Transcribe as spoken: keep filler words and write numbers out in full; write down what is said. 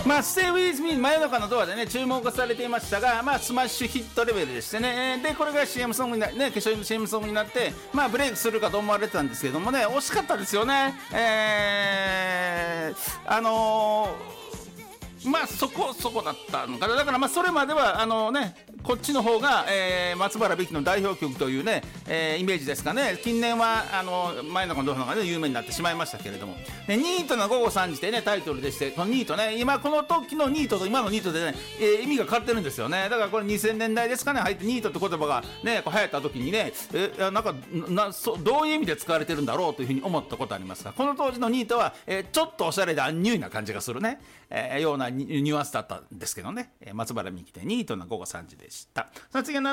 まあ、Stay With Me 真夜中のドアでね注目されていましたが、まあ、スマッシュヒットレベルでしてね、でこれが シーエム ソングにな、ね、化粧品の シーエム ソングになって、まあ、ブレイクするかと思われてたんですけどもね、惜しかったですよね。えー、あのー、まあそこそこだったのかな。だからまあそれまではあのねこっちの方が、えー、松原美樹の代表曲というね、えー、イメージですかね。近年はあの真夜中のドアの方がね有名になってしまいましたけれども、でニートの午後さんじでねタイトルでして、このニートね、今この時のニートと今のニートでね、えー、意味が変わってるんですよね。だからこれにせんねんだいですかね、入ってニートって言葉がねこう流行った時にね、えー、なんかなそどういう意味で使われてるんだろうというふうに思ったことありますが、この当時のニートは、えー、ちょっとおしゃれでアンニュイな感じがするね、えー、ようなニュアンスだったんですけどね、えー、松原美樹でニートの午後さんじでした。さあ次は